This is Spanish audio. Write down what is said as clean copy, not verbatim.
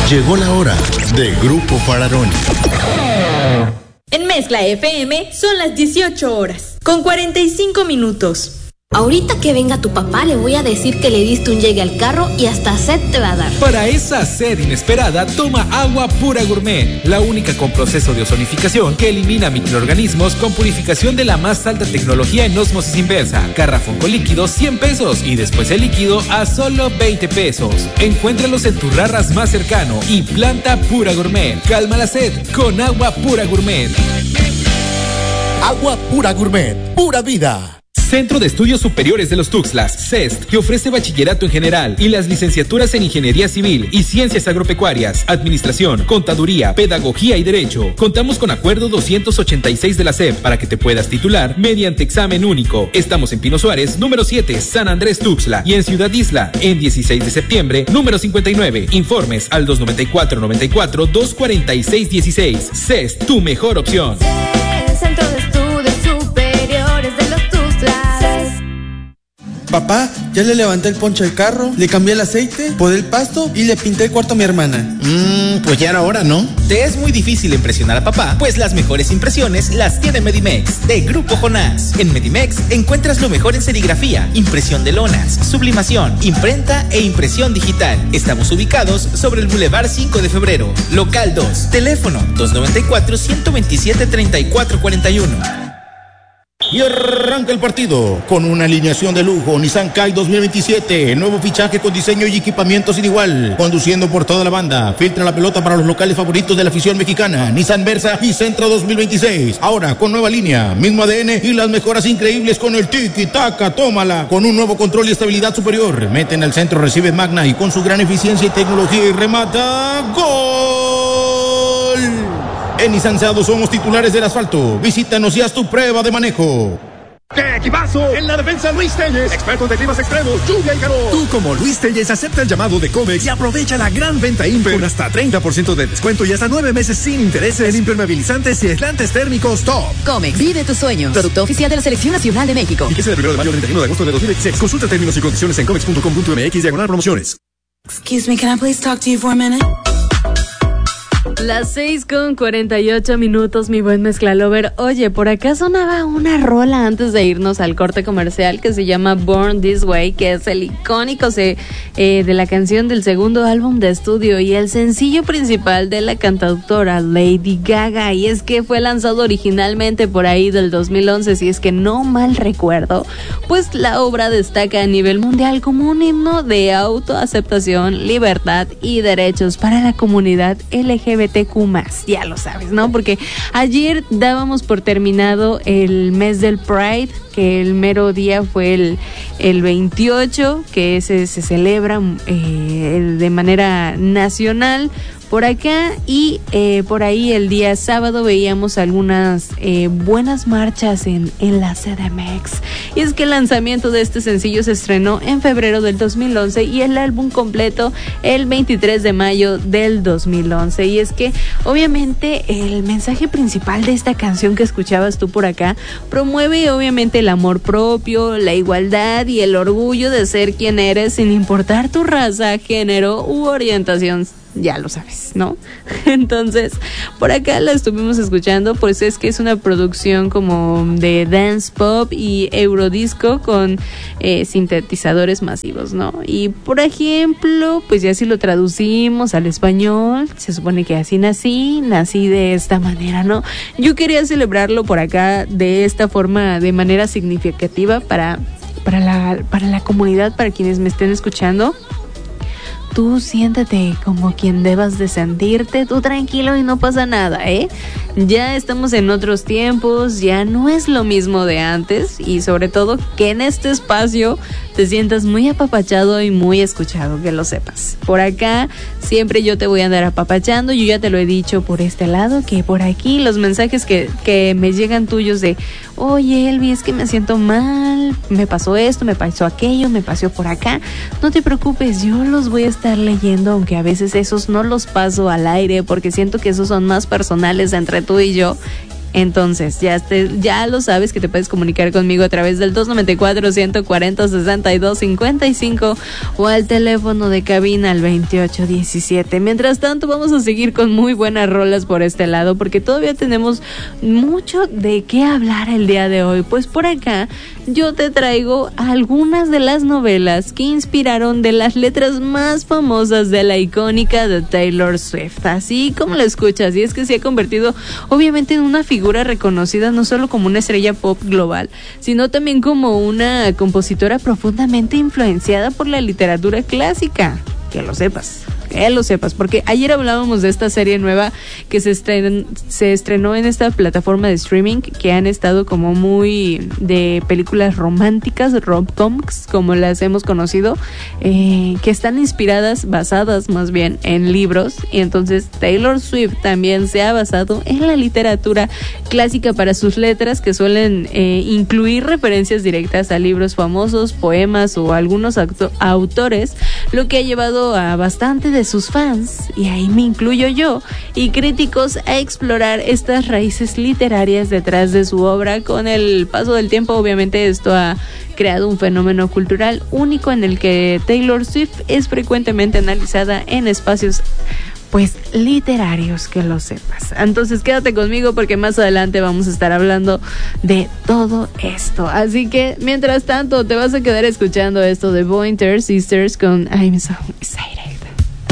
Llegó la hora de Grupo Fararoni. En Mezcla FM son las 18 horas, con 45 minutos. Ahorita que venga tu papá le voy a decir que le diste un llegue al carro y hasta sed te va a dar. Para esa sed inesperada, toma Agua Pura Gourmet, la única con proceso de ozonificación que elimina microorganismos con purificación de la más alta tecnología en ósmosis inversa. Garrafón con líquido 100 pesos y después el líquido a solo 20 pesos. Encuéntralos en tu Rarras más cercano y Planta Pura Gourmet. Calma la sed con Agua Pura Gourmet. Agua Pura Gourmet, pura vida. Centro de Estudios Superiores de los Tuxtlas, CEST, que ofrece bachillerato en general y las licenciaturas en Ingeniería Civil y Ciencias Agropecuarias, Administración, Contaduría, Pedagogía y Derecho. Contamos con acuerdo 286 de la SEP para que te puedas titular mediante examen único. Estamos en Pino Suárez, número 7, San Andrés Tuxtla, y en Ciudad Isla, en 16 de septiembre, número 59. Informes al 294-94-246-16. CEST, tu mejor opción. Centro de Estudios Superiores de los Papá, ya le levanté el poncho al carro, le cambié el aceite, podé el pasto y le pinté el cuarto a mi hermana. Pues ya era hora, ¿no? Te es muy difícil impresionar a papá, pues las mejores impresiones las tiene Medimex, de Grupo Jonás. En Medimex encuentras lo mejor en serigrafía, impresión de lonas, sublimación, imprenta e impresión digital. Estamos ubicados sobre el Boulevard 5 de Febrero, local 2, teléfono 294-127-3441. Y arranca el partido con una alineación de lujo. Nissan Kai 2027, el nuevo fichaje con diseño y equipamiento sin igual. Conduciendo por toda la banda, filtra la pelota para los locales favoritos de la afición mexicana. Nissan Versa y Centro 2026. Ahora con nueva línea, mismo ADN y las mejoras increíbles con el tiki-taka. Tómala. Con un nuevo control y estabilidad superior. Mete en el centro, recibe Magna y con su gran eficiencia y tecnología y remata. ¡Gol! En Nissan Seado somos titulares del asfalto. Visítanos y haz tu prueba de manejo. ¡Qué equipazo! En la defensa, Luis Telles, expertos de climas extremos, lluvia y calor. Tú, como Luis Telles, acepta el llamado de Comex y aprovecha la gran venta Imper con hasta 30% de descuento y hasta 9 meses sin intereses en impermeabilizantes y aislantes térmicos top. Comex, vive tus sueños. Producto oficial de la Selección Nacional de México. Y que sea del 1 de mayo al 31 de agosto de 2026. Consulta términos y condiciones en comex.com.mx/promociones. Excuse me, can I please talk to you for a minute? Las 6:48, mi buen mezclalover. Oye, por acá sonaba una rola antes de irnos al corte comercial que se llama Born This Way, que es el icónico de la canción del segundo álbum de estudio y el sencillo principal de la cantautora Lady Gaga. Y es que fue lanzado originalmente por ahí del 2011, si es que no mal recuerdo. Pues la obra destaca a nivel mundial como un himno de autoaceptación, libertad y derechos para la comunidad LGBTQ+, ya lo sabes, ¿no? Porque ayer dábamos por terminado el mes del Pride, que el mero día fue el 28, que se celebra de manera nacional por acá, y por ahí el día sábado veíamos algunas buenas marchas en la CDMX. Y es que el lanzamiento de este sencillo se estrenó en febrero del 2011 y el álbum completo el 23 de mayo del 2011. Y es que obviamente el mensaje principal de esta canción que escuchabas tú por acá promueve obviamente el amor propio, la igualdad y el orgullo de ser quien eres sin importar tu raza, género u orientación. Ya lo sabes, ¿no? Entonces, por acá la estuvimos escuchando, pues es que es una producción como de dance pop y eurodisco con sintetizadores masivos, ¿no? Y por ejemplo, pues ya si lo traducimos al español, se supone que así nací de esta manera, ¿no? Yo quería celebrarlo por acá de esta forma, de manera significativa para la comunidad, para quienes me estén escuchando. Tú siéntate como quien debas de sentirte, tú tranquilo y no pasa nada, ¿eh? Ya estamos en otros tiempos, ya no es lo mismo de antes, y sobre todo que en este espacio te sientas muy apapachado y muy escuchado, que lo sepas. Por acá siempre yo te voy a andar apapachando, yo ya te lo he dicho por este lado, que por aquí los mensajes que me llegan tuyos de oye Elvi, es que me siento mal, me pasó esto, me pasó aquello, me pasó por acá, no te preocupes, yo los voy a estar leyendo, aunque a veces esos no los paso al aire porque siento que esos son más personales entre tú y yo. Entonces, ya lo sabes que te puedes comunicar conmigo a través del 294-140-6255 o al teléfono de cabina al 2817. Mientras tanto, vamos a seguir con muy buenas rolas por este lado, porque todavía tenemos mucho de qué hablar el día de hoy. Pues por acá yo te traigo algunas de las novelas que inspiraron de las letras más famosas de la icónica de Taylor Swift. Así como lo escuchas, y es que se ha convertido obviamente en una figura reconocida no solo como una estrella pop global, sino también como una compositora profundamente influenciada por la literatura clásica. Que lo sepas, porque ayer hablábamos de esta serie nueva que se estrenó en esta plataforma de streaming, que han estado como muy de películas románticas, rom-coms, como las hemos conocido, que están basadas más bien en libros, y entonces Taylor Swift también se ha basado en la literatura clásica para sus letras, que suelen incluir referencias directas a libros famosos, poemas o algunos autores, lo que ha llevado a bastante de sus fans, y ahí me incluyo yo, y críticos a explorar estas raíces literarias detrás de su obra. Con el paso del tiempo, obviamente, esto ha creado un fenómeno cultural único en el que Taylor Swift es frecuentemente analizada en espacios pues literarios, que lo sepas. Entonces quédate conmigo porque más adelante vamos a estar hablando de todo esto. Así que mientras tanto te vas a quedar escuchando esto de Pointer Sisters con I'm So Excited.